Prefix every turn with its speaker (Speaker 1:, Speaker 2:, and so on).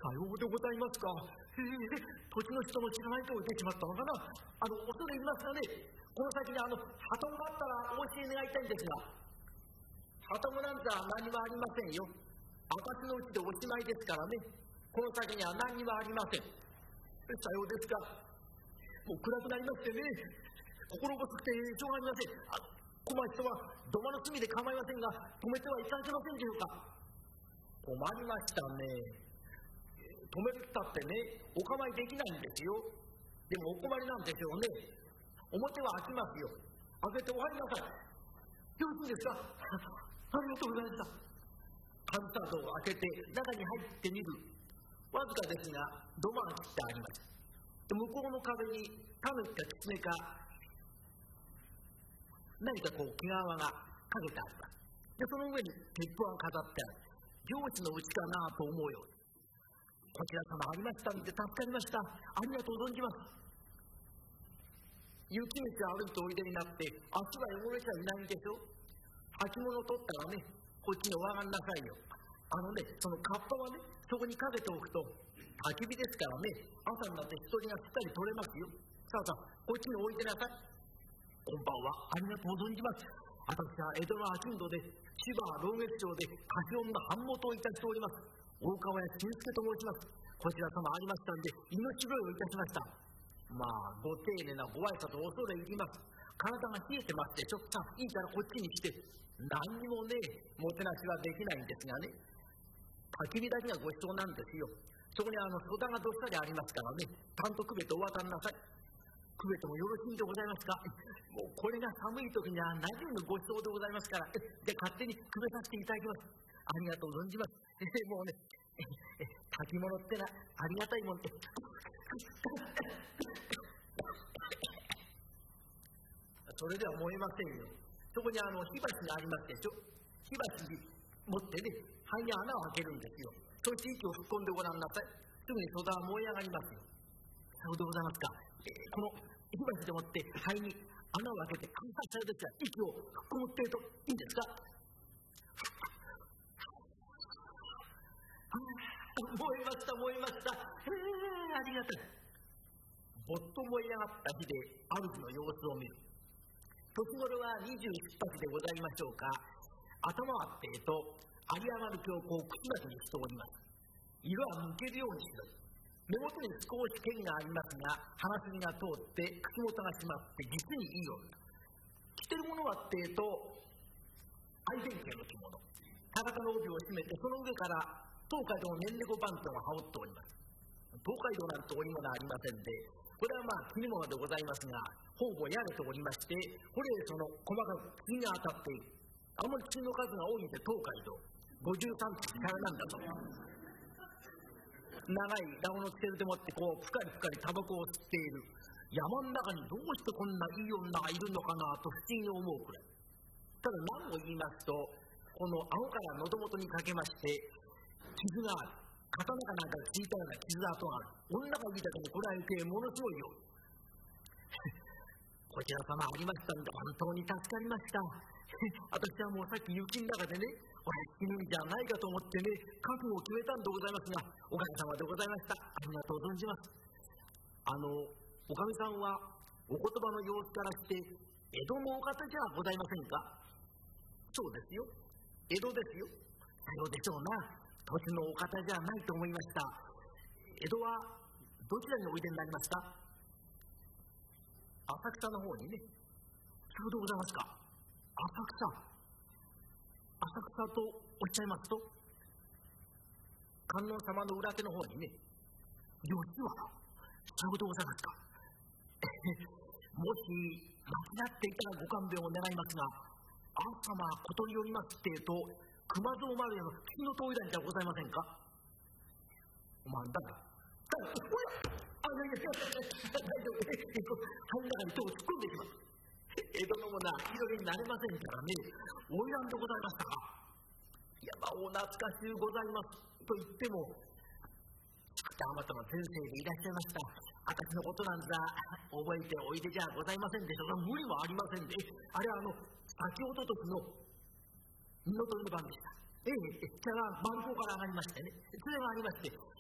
Speaker 1: ようでございますか。土地の人も知らないと言ってしまったのかな。恐れ入りますがね、この先に鳩があったらお教え願いたいんですが。鳩なんざ何もありませんよ。私のうちでおしまいですからね。この先には何にもありません。さようですか。もう暗くなりましてね、心細くてしょうがありません。小町とは土間の隅で構いませんが、止めてはいただけませんでしょうか。困りましたね。止めるったってね、お構いできないんですよ。でもお困りなんでしょうね。表は開きますよ。開けてお入りなさい。よろしいですか。ありがとうございました。カウンタードを開けて中に入ってみる。わずかですが土間が切ってあります。向こうの壁にタヌキかキツネか何かこう毛皮がかけてあります。でその上に鉄砲が飾ってある。漁師のうちかなと思うよ。こちら様ありましたんで助かりました。ありがとう存じます。雪道歩いておいでになって足は汚れちゃいないんでしょ。履物を取ったらね、こっちにお上がんなさいよ。そのカッパはね、そこにかけておくと焚き火ですからね、朝になって一人がしっかり取れますよ。さあさあ、こっちに置いてなさい。こんばんは、ありがとう存じます。私は江戸の商人で千葉老月町で貸本の版元をいたしております。大川屋新助と申します。こちら様ありましたんで命拾いをいたしました。まあご丁寧なご挨拶を恐れ入ります。体が冷えてましてちょっといいからこっちに来て。何にもねもてなしはできないんですがね、焚き火だけがご馳走なんですよ。そこに戸田がどっさりありますからね、たんとくべてお渡りなさい。くべてもよろしいんでございますか。もうこれが寒い時には何よりのご馳走でございますから、じゃあ勝手にくべさせていただきます。ありがとう存じます。もうね炊き物ってのはありがたいもんでそれでは燃えませんよ。そこに火鉢がありますでしょ。火鉢に持ってね、肺に穴を開けるんですよ。そして息を吹っ込んでごらんなさい。すぐに戸田は燃え上がりますよ。そうでございますか。この火鉢でもって肺に穴を開けて空撮者ですが息を吹っ込むってといいんですか。燃えました燃えました。ありがたい。ぼっと燃え上がった火で主の様子を見る。年頃は21発でございましょうか。頭はって有り余る強行をくちばしにしております。色は抜けるように白い。目元に少し剣がありますが鼻筋が通って口元が締まって実にいい女。着てるものはって愛弁慶の着物。高田の帯を締めてその上から東海道の年猫番長が羽織っております。東海道なんて織物ありませんで、これは絹物でございますが方々やれておりまして、これその細かく金が当たっている。あまり金の数が多いんで東海道53匹からなんだと。長いラゴのつけるでもってこうぷかりぷかりタバコを吸っている。山の中にどうしてこんないい女がいるのかなと不思議に思うくらい。ただ何を言いますと、この顎から喉元にかけまして傷がある。刀かなんかでついたような傷跡がある。女がいいだけにこれは余計ものすごいよこちら様ありましたんで本当に助かりました私はもうさっき雪の中でね、これ死ぬんじゃないかと思ってね、覚悟を決めたんでございますが、おかげさまでございました。ありがとう存じます。おかみさんはお言葉の様子からして江戸のお方じゃございませんか。そうですよ、江戸ですよ。さようでしょうな。土地のお方じゃないと思いました。江戸はどちらにおいでになりました。浅草の方にね。そうでございますか。浅草とおっしゃいますと、観音様の裏手の方にね、吉原。そうでございますかもし間違っていたらご勘弁を願いますが、あん様ことによりますって熊蔵丸屋の月の戸以来じゃございませんか。お前だから大丈夫、肺の中に手を突っ込んでいきます。江戸のものは気取りになれませんからね。花魁でございましたか。いやお懐かしゅうございますと言っても、あまたの先生でいらっしゃいました。私のことなんざ覚えておいでじゃございませんでしょうか。無理もありませんで、あれは先ほどときの二の鳥の番でした。茶が番号から上がりましてね、それがありまして、